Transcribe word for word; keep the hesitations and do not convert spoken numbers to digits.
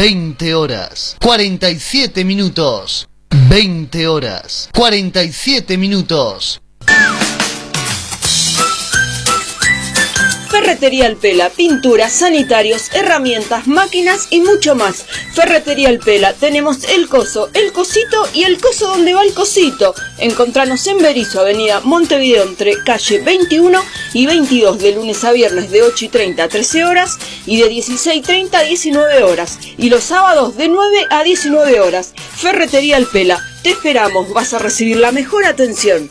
veinte horas, cuarenta y siete minutos. veinte horas, cuarenta y siete minutos. Ferretería Alpela, pinturas, sanitarios, herramientas, máquinas y mucho más. Ferretería Alpela, tenemos el coso, el cosito y el coso donde va el cosito. Encontranos en Berisso, avenida Montevideo, entre calle veintiuno y veintidós, de lunes a viernes de ocho y treinta a trece horas y de dieciséis y treinta a diecinueve horas. Y los sábados de nueve a diecinueve horas. Ferretería Alpela, te esperamos, vas a recibir la mejor atención.